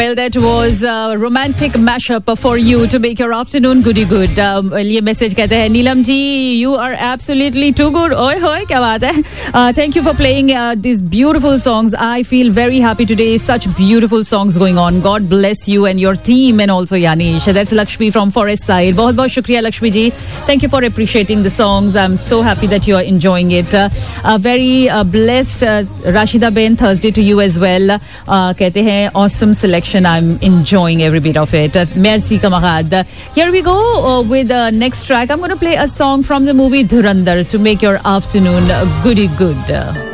Well, that was a romantic mashup for you to make your afternoon goody good. ये message कहते हैं Neelam ji, you are absolutely too good. ओए होए क्या बात है? Thank you for playing these beautiful songs. I feel very happy today. Such beautiful songs going on. God bless you and your team and also Yanish. That's Lakshmi from Forest Side. बहुत बहुत शुक्रिया Lakshmi ji. Thank you for appreciating the songs. I'm so happy that you are enjoying it. A very blessed Rashida Ben Thursday to you as well. कहते हैं awesome selection. I'm enjoying every bit of it. Merci Kamarad. Here we go with the next track. I'm going to play a song from the movie Dhurandhar to make your afternoon goody good.